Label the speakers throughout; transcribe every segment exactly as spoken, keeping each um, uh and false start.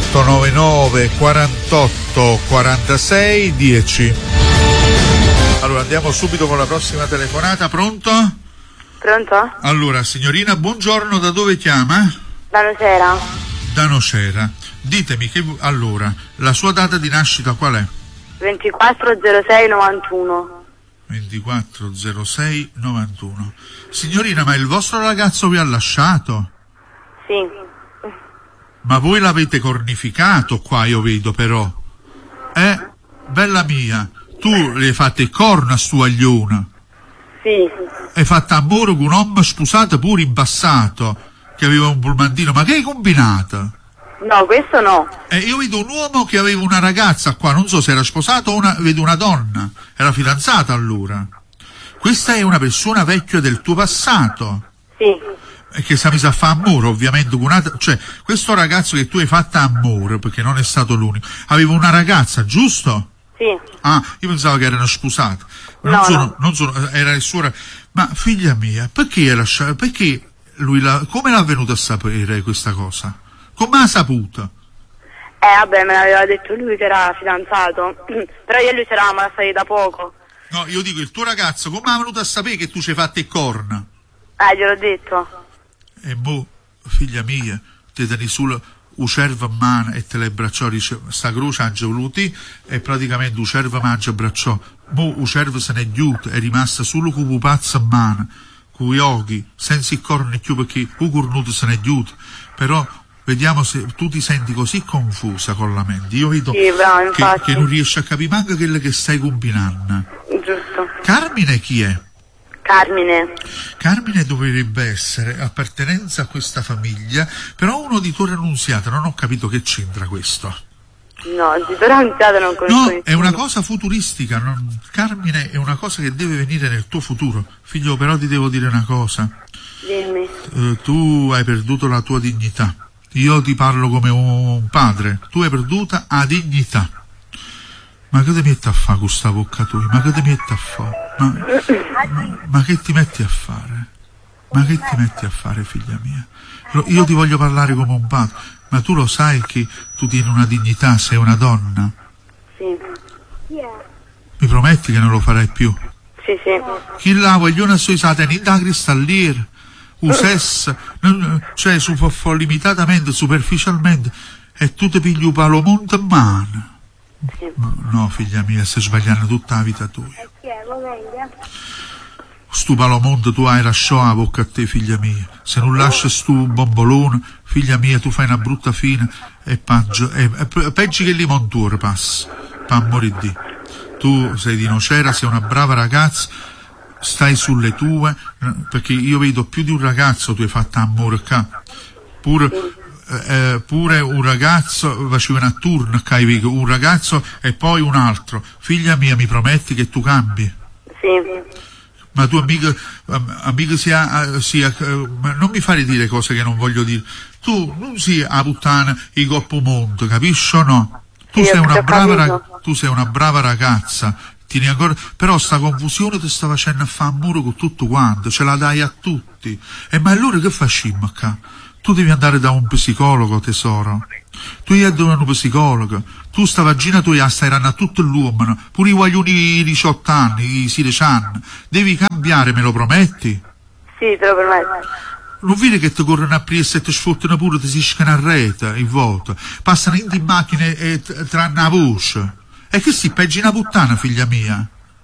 Speaker 1: otto nove nove quarantotto quarantasei dieci. Allora andiamo subito con la prossima telefonata. Pronto?
Speaker 2: Pronto?
Speaker 1: Allora, signorina, buongiorno, da dove chiama?
Speaker 2: Da Nocera.
Speaker 1: Da Nocera. Ditemi, che allora, la sua data di nascita qual è?
Speaker 2: ventiquattro zero sei novantuno.
Speaker 1: ventiquattro zero sei novantuno. Signorina, ma il vostro ragazzo vi ha lasciato?
Speaker 2: Sì.
Speaker 1: Ma voi l'avete cornificato qua, io vedo però. Eh, bella mia, tu le hai fatte il corno a sto aglione.
Speaker 2: Sì.
Speaker 1: Hai fatto amore con un uomo sposato pure in passato, che aveva un pulmantino, ma che hai combinato?
Speaker 2: No, questo no.
Speaker 1: Eh, io vedo un uomo che aveva una ragazza qua, non so se era sposato o una, vedo una donna, era fidanzata allora. Questa è una persona vecchia del tuo passato.
Speaker 2: Sì.
Speaker 1: E che si è messa a fare amore, ovviamente, con una, cioè, questo ragazzo che tu hai fatto amore, perché non è stato l'unico, aveva una ragazza, giusto?
Speaker 2: Sì.
Speaker 1: Ah, io pensavo che erano sposati. Non
Speaker 2: no,
Speaker 1: sono,
Speaker 2: no.
Speaker 1: non sono, era il suo. Ma figlia mia, perché era, perché lui la, come l'ha venuto a sapere questa cosa? Come ha saputo?
Speaker 2: Eh vabbè, me l'aveva detto lui che era fidanzato, però io e lui ci eravamo stati da poco.
Speaker 1: No, io dico, il tuo ragazzo come ha venuto a sapere che tu ci hai fatto il corna?
Speaker 2: Eh, gliel'ho detto.
Speaker 1: E mo, figlia mia, ti tieni solo un cervo in mano e te le bracciò, dice, sta croce ha voluti e praticamente un cervo mangia bracciò. Mo un cervo se ne è giuto, è rimasta solo con un pazzo in mano, con gli occhi, senza il corno più perché un cornuto se ne è giuto. Però vediamo se tu ti senti così confusa con la mente. Io vedo
Speaker 2: sì, bravo,
Speaker 1: che, che non riesci a capire manco quello che stai combinando.
Speaker 2: Giusto.
Speaker 1: Carmine chi è?
Speaker 2: Carmine.
Speaker 1: Carmine dovrebbe essere appartenenza a questa famiglia, però uno di Torre Annunziata, non ho capito che c'entra questo.
Speaker 2: No, di Torre Annunziata non conosco
Speaker 1: No,
Speaker 2: nessuno.
Speaker 1: è una cosa futuristica, non, Carmine è una cosa che deve venire nel tuo futuro. Figlio, però ti devo dire una cosa.
Speaker 2: Dimmi.
Speaker 1: Eh, tu hai perduto la tua dignità. Io ti parlo come un padre. Tu hai perduta la dignità. Ma che ti metti a fare con sta bocca tua? Ma che ti metti a fare? Ma, ma, ma che ti metti a fare? Ma che ti metti a fare, figlia mia? Io ti voglio parlare come un padre, ma tu lo sai che tu tieni una dignità, sei una donna?
Speaker 2: Sì.
Speaker 1: Mi prometti che non lo farai più?
Speaker 2: Sì, sì.
Speaker 1: Chi la vogliono sui satani da cristalliere, un sesso, cioè su, limitatamente, superficialmente, e tu ti pigli un palomonte in mano. No, no, figlia mia, stai sbagliando tutta la vita tua. Stu palomonte tu hai lasciato la bocca a te, figlia mia. Se non lasci stu bombolone, figlia mia, tu fai una brutta fine e peggio, e, e, peggio che limontore passa, per amore di. Tu sei di Nocera, sei una brava ragazza, stai sulle tue, perché io vedo più di un ragazzo tu hai fatto amore qua. Pure Eh, pure un ragazzo faceva una turno, un ragazzo e poi un altro. Figlia mia, mi prometti che tu cambi?
Speaker 2: Sì.
Speaker 1: Ma tu amica, amica sia, sia non mi fare dire cose che non voglio dire. Tu non sia a puttana i coppo mondo, capisci o no? Tu
Speaker 2: sì,
Speaker 1: sei una brava rag- tu sei una brava ragazza, tieni ancora, però sta confusione ti sta facendo a fare amore con tutto quanto, ce la dai a tutti. E ma allora che facciamo qua? Tu devi andare da un psicologo, tesoro. Tu hai da un psicologo. Tu sta vagina tua stai a tutto l'uomo, pure i guaglioni di diciotto anni, i sedici anni. Devi cambiare, me lo prometti?
Speaker 2: Sì, te lo prometto.
Speaker 1: Non vedi che ti corrono a presa e ti sfottano pure, ti si scana a rete, in volta. Passano in di macchine e tranne la voce. E che si peggi una puttana, figlia mia?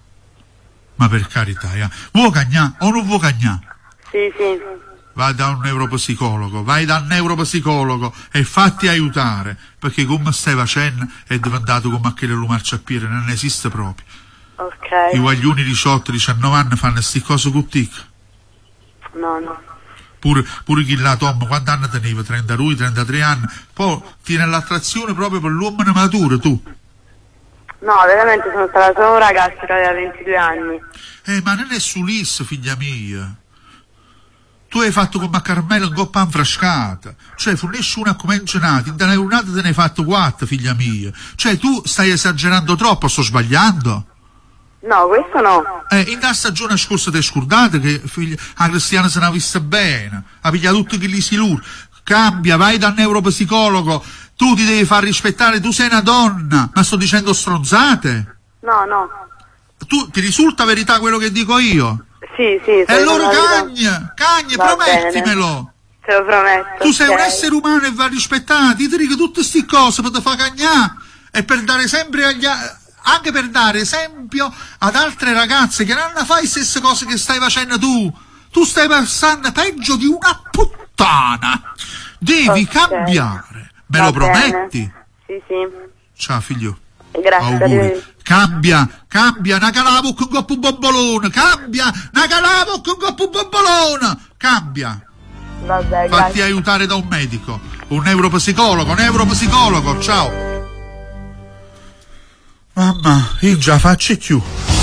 Speaker 1: Ma per carità, eh. Vuoi cagnà o non vuoi cagnà?
Speaker 2: Sì, sì.
Speaker 1: Vai da un neuropsicologo, vai da un neuropsicologo e fatti aiutare, perché come stai facendo è diventato come aquele lo marciapiede, non esiste proprio.
Speaker 2: Ok.
Speaker 1: I guaglioni diciotto diciannove anni fanno sti cose con te.
Speaker 2: No, no.
Speaker 1: Pure, pure chi la Tom, quanti anni teneva? trentadue, trentatré anni. Poi tiene l'attrazione proprio per l'uomo maturo, tu.
Speaker 2: No, veramente sono stata solo un ragazzo che aveva ventidue anni.
Speaker 1: Eh, ma non è sull'is, figlia mia. Tu hai fatto come a Carmelo in coppa infrascata, cioè fornisci una come ingenata, in una giornata te ne hai fatto quattro, figlia mia. Cioè tu stai esagerando troppo, sto sbagliando?
Speaker 2: No, questo no.
Speaker 1: Eh, in la stagione scorsa ti hai scordato che figlia, la Cristiana se ne ha vista bene, ha pigliato tutto che gli si lur. Cambia, vai dal neuropsicologo, Tu ti devi far rispettare, tu sei una donna, ma sto dicendo stronzate?
Speaker 2: No, no.
Speaker 1: Tu, ti risulta verità quello che dico io?
Speaker 2: Sì, sì.
Speaker 1: E allora cagna, cagna,
Speaker 2: Va
Speaker 1: promettimelo.
Speaker 2: bene. Te lo prometto.
Speaker 1: Tu sei
Speaker 2: ok.
Speaker 1: un essere umano e va rispettato, ti dico tutte queste cose per te far cagnare e per dare sempre agli a- anche per dare esempio ad altre ragazze che non fai le stesse cose che stai facendo tu. Tu stai passando peggio di una puttana. Devi
Speaker 2: Ok.
Speaker 1: cambiare. Me
Speaker 2: Va
Speaker 1: lo
Speaker 2: bene.
Speaker 1: prometti?
Speaker 2: Sì, sì.
Speaker 1: Ciao figlio.
Speaker 2: Grazie.
Speaker 1: Auguri.
Speaker 2: arrivederci.
Speaker 1: Cambia, cambia, una calavo con coppo bombolone, cambia, una calavo con coppo bombolone, cambia.
Speaker 2: Vabbè,
Speaker 1: Fatti
Speaker 2: grazie.
Speaker 1: aiutare da un medico, un neuropsicologo, un neuropsicologo, ciao. Mamma, io già faccio più.